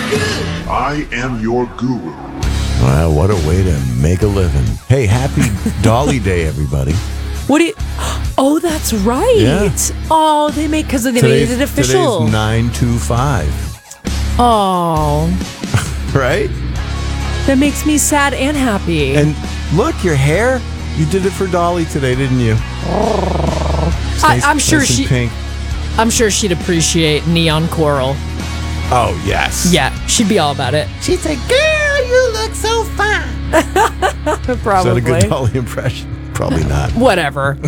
I am your guru. Wow, what a way to make a living. Hey, happy Dolly Day, everybody. What do you... Oh, that's right. Yeah. Oh, they made it official. Today's 9/25. Oh, Right? that makes me sad and happy. And look, your hair. You did it for Dolly today, didn't you? It's nice- I'm sure nice and pink. I'm sure she'd appreciate neon coral. Oh, yes. Yeah, she'd be all about it. She'd say, girl, you look so fine. Probably. Is that a good Dolly impression? Probably not. Whatever.